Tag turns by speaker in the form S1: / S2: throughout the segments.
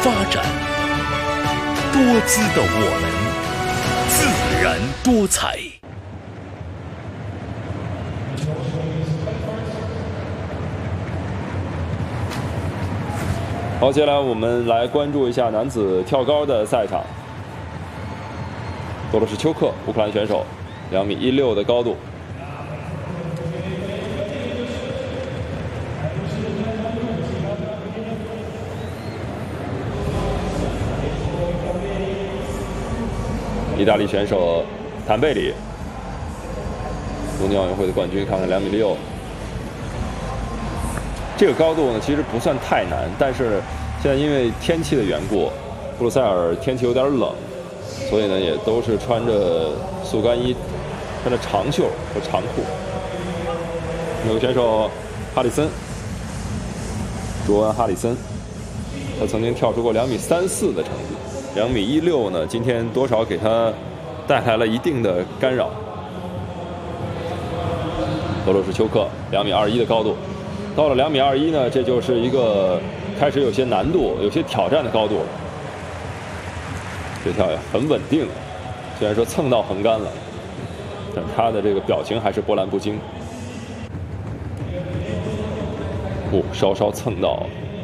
S1: 发展，多姿的我们，自然多彩。
S2: 好，接下来我们来关注一下男子跳高的赛场。多罗什丘克，乌克兰选手，2.16米的高度。意大利选手坦贝里，东京奥运会的冠军，看看2.6米。这个高度呢，其实不算太难，但是现在因为天气的缘故，布鲁塞尔天气有点冷，所以呢也都是穿着速干衣，穿着长袖和长裤。有个选手哈里森，卓恩·哈里森，他曾经跳出过2.34米的成绩，2.16米呢，今天多少给他带来了一定的干扰。多罗什丘克2.21米的高度。到了2.21米呢，这就是一个开始有些难度、有些挑战的高度了。这跳也很稳定，虽然说蹭到横杆了，但他的这个表情还是波澜不惊。稍稍蹭到。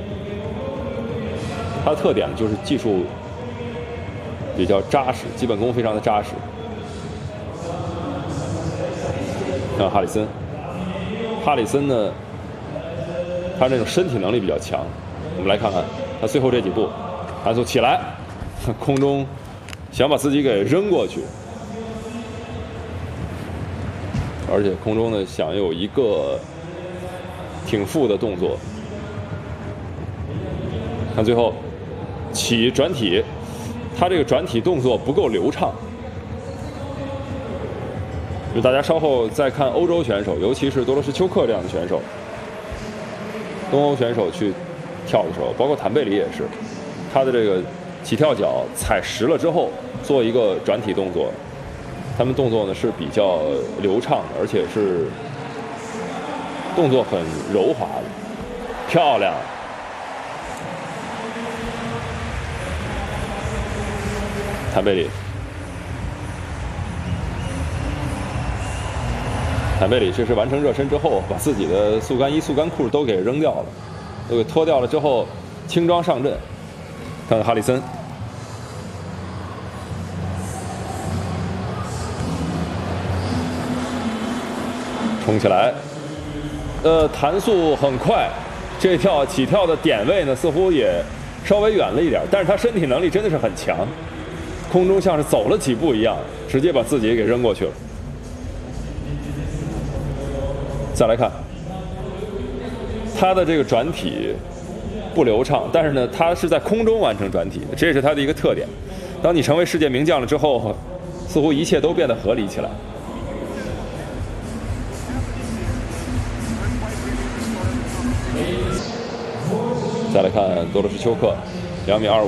S2: 他的特点就是技术比较扎实，基本功非常的扎实。看哈里森，哈里森呢？他这种身体能力比较强，我们来看看他最后这几步，弹速起来，空中想把自己给扔过去，而且空中呢想有一个挺腹的动作。看最后起转体，他这个转体动作不够流畅。就大家稍后再看欧洲选手，尤其是多罗什丘克这样的选手。东欧选手去跳的时候，包括坦贝里也是，他的这个起跳脚踩实了之后做一个转体动作，他们动作呢是比较流畅的，而且是动作很柔滑的，漂亮。坦贝里，这是完成热身之后，把自己的速干衣、速干裤都给扔掉了，都给脱掉了之后，轻装上阵。看看哈里森，冲起来，弹速很快，这跳起跳的点位呢似乎也稍微远了一点，但是他身体能力真的是很强，空中像是走了几步一样，直接把自己给扔过去了。再来看他的这个转体不流畅，但是呢，他是在空中完成转体的，这是他的一个特点。当你成为世界名将了之后，似乎一切都变得合理起来。再来看多罗什丘克，2.25米。